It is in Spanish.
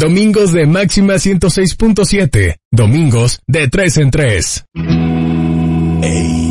Domingos de máxima 106.7. Domingos de 3 en 3. Ey.